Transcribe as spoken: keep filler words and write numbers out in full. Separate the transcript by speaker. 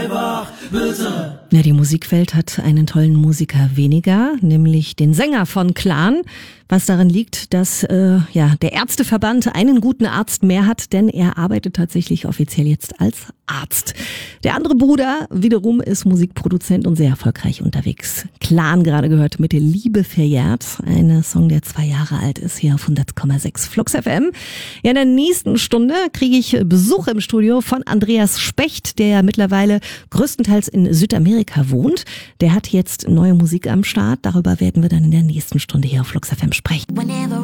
Speaker 1: wach, bitte.
Speaker 2: Ja, die Musikwelt hat einen tollen Musiker weniger, nämlich den Sänger von Clan. Was daran liegt, dass äh, ja der Ärzteverband einen guten Arzt mehr hat, denn er arbeitet tatsächlich offiziell jetzt als Arzt. Der andere Bruder wiederum ist Musikproduzent und sehr erfolgreich unterwegs. Clan gerade gehört mit Liebe verjährt, ein Song, der zwei Jahre alt ist, hier auf hundert Komma sechs Flux F M. Ja, in der nächsten Stunde kriege ich Besuch im Studio von Andreas Specht, der mittlerweile größtenteils in Südamerika wohnt. Der hat jetzt neue Musik am Start. Darüber werden wir dann in der nächsten Stunde hier auf Flux F M sprechen.